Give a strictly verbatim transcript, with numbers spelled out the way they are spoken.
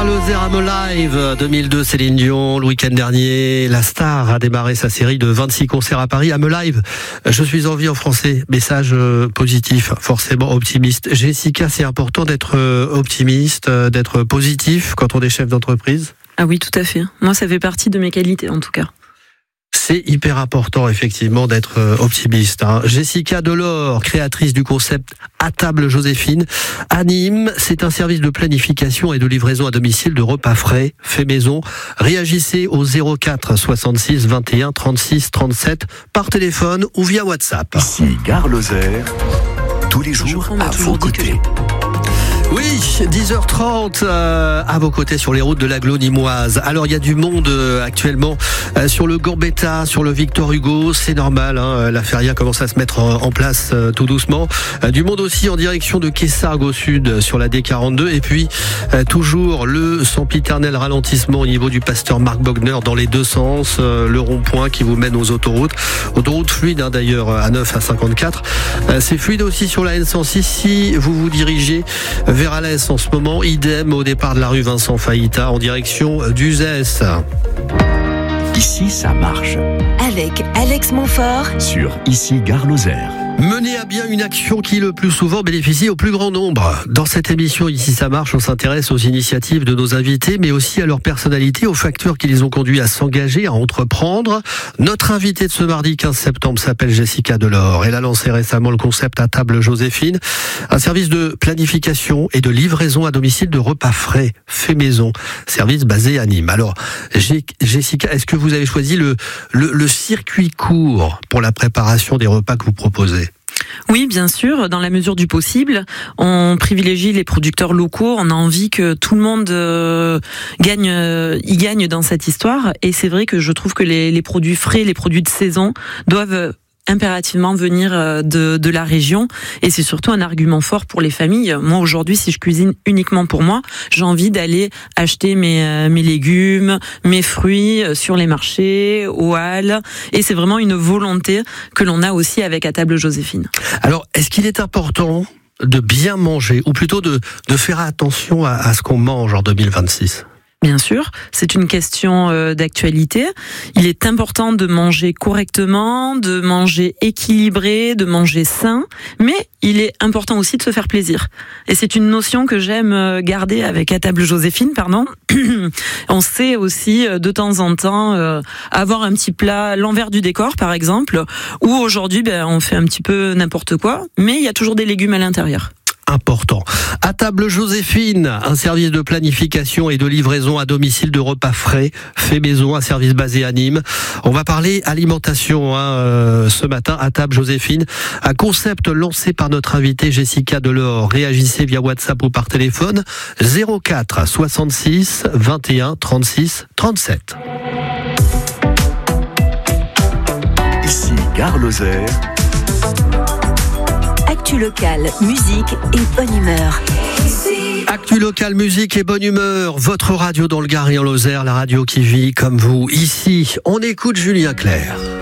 Gare Lozère I'm Alive deux mille deux, Céline Dion. Le week-end dernier, la star a démarré sa série de vingt-six concerts à Paris. I'm Alive, je suis en vie en français. Message euh, positif, forcément optimiste. Jessica, c'est important d'être euh, optimiste, euh, d'être positif quand on est chef d'entreprise? Ah oui, tout à fait. Moi, ça fait partie de mes qualités, en tout cas. C'est hyper important, effectivement, d'être optimiste. Hein. Jessica Delors, créatrice du concept À table Joséphine, anime. C'est un service de planification et de livraison à domicile de repas frais, fait maison. Réagissez au zéro quatre soixante-six vingt et un trente-six trente-sept par téléphone ou via WhatsApp. Ici, Gare Lozère, tous les jours à vos côtés. Oui, dix heures trente euh, à vos côtés sur les routes de l'agglo nîmoise. Alors il y a du monde euh, actuellement euh, sur le Gambetta, sur le Victor Hugo, c'est normal, hein, la feria commence à se mettre en, en place euh, tout doucement. Euh, du monde aussi en direction de Quessargues au sud sur la D quarante-deux et puis euh, toujours le sempiternel ralentissement au niveau du Pasteur Marc Bogner dans les deux sens, euh, le rond-point qui vous mène aux autoroutes. Autoroute fluide hein, d'ailleurs à neuf à cinquante-quatre. Euh, c'est fluide aussi sur la N cent six si vous vous dirigez vers Alès en ce moment, idem au départ de la rue Vincent Fahita en direction d'Uzès. Ici, ça marche. Avec Alex Montfort Sur Ici, Gare Lozère. Mener à bien une action qui le plus souvent bénéficie au plus grand nombre. Dans cette émission Ici ça marche, on s'intéresse aux initiatives de nos invités, mais aussi à leur personnalité, aux facteurs qui les ont conduits à s'engager, à entreprendre. Notre invitée de ce mardi quinze septembre s'appelle Jessica Delors. Elle a lancé récemment le concept À table Joséphine, un service de planification et de livraison à domicile de repas frais, fait maison, service basé à Nîmes. Alors, Jessica, est-ce que vous avez choisi le, le, le circuit court pour la préparation des repas que vous proposez ? Oui, bien sûr, dans la mesure du possible. On privilégie les producteurs locaux. On a envie que tout le monde euh, gagne, euh, y gagne dans cette histoire. Et c'est vrai que je trouve que les, les produits frais, les produits de saison doivent impérativement venir de, de la région, et c'est surtout un argument fort pour les familles. Moi aujourd'hui, si je cuisine uniquement pour moi, j'ai envie d'aller acheter mes, mes légumes, mes fruits sur les marchés, aux halles, et c'est vraiment une volonté que l'on a aussi avec À table Joséphine. Alors, est-ce qu'il est important de bien manger, ou plutôt de, de faire attention à, à ce qu'on mange en deux mille vingt-six ? Bien sûr, c'est une question d'actualité. Il est important de manger correctement, de manger équilibré, de manger sain, mais il est important aussi de se faire plaisir. Et c'est une notion que j'aime garder avec À table Joséphine, pardon. On sait aussi de temps en temps avoir un petit plat, l'envers du décor par exemple, où aujourd'hui ben, on fait un petit peu n'importe quoi, mais il y a toujours des légumes à l'intérieur. Important. À table Joséphine, un service de planification et de livraison à domicile de repas frais, fait maison, un service basé à Nîmes. On va parler alimentation hein, euh, ce matin. À table Joséphine, un concept lancé par notre invitée Jessica Delors. Réagissez via WhatsApp ou par téléphone zéro quatre soixante-six vingt et un trente-six trente-sept. Ici, Gare Lozère. Actu locale, musique et bonne humeur. Actu locale, musique et bonne humeur. Votre radio dans le Gard et en Lozère, la radio qui vit comme vous. Ici, on écoute Julien Clerc.